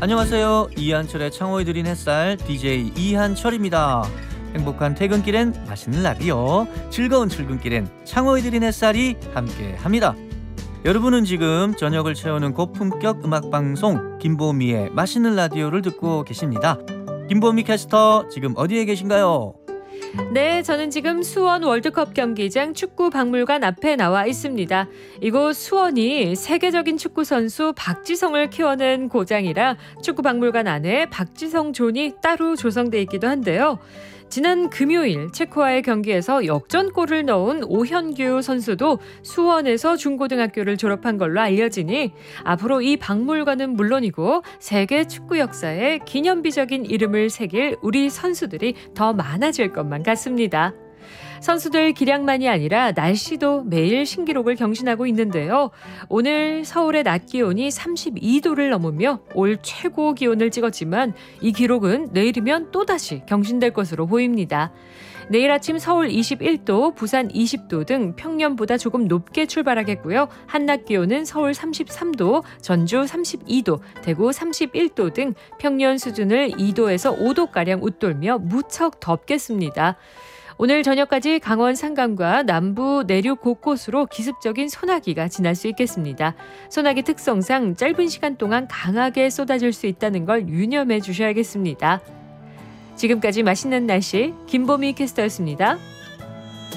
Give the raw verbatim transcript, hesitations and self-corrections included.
안녕하세요. 이한철의 창호에 드린 햇살 디제이 이한철입니다. 행복한 퇴근길엔 맛있는 라디오, 즐거운 출근길엔 창호에 드린 햇살이 함께합니다. 여러분은 지금 저녁을 채우는 고품격 음악방송 김보미의 맛있는 라디오를 듣고 계십니다. 김보미 캐스터 지금 어디에 계신가요? 네, 저는 지금 수원 월드컵 경기장 축구박물관 앞에 나와 있습니다. 이곳 수원이 세계적인 축구 선수 박지성을 키워낸 고장이라 축구박물관 안에 박지성 존이 따로 조성돼 있기도 한데요. 지난 금요일 체코와의 경기에서 역전골을 넣은 오현규 선수도 수원에서 중고등학교를 졸업한 걸로 알려지니 앞으로 이 박물관은 물론이고 세계 축구 역사에 기념비적인 이름을 새길 우리 선수들이 더 많아질 것만 같습니다. 선수들 기량만이 아니라 날씨도 매일 신기록을 경신하고 있는데요. 오늘 서울의 낮 기온이 삼십이 도를 넘으며 올 최고 기온을 찍었지만 이 기록은 내일이면 또다시 경신될 것으로 보입니다. 내일 아침 서울 이십일 도, 부산 이십 도 등 평년보다 조금 높게 출발하겠고요. 한낮 기온은 서울 삼십삼 도, 전주 삼십이 도, 대구 삼십일 도 등 평년 수준을 이 도에서 오 도가량 웃돌며 무척 덥겠습니다. 오늘 저녁까지 강원 산간과 남부 내륙 곳곳으로 기습적인 소나기가 지날 수 있겠습니다. 소나기 특성상 짧은 시간 동안 강하게 쏟아질 수 있다는 걸 유념해 주셔야겠습니다. 지금까지 맛있는 날씨 김보미 캐스터였습니다.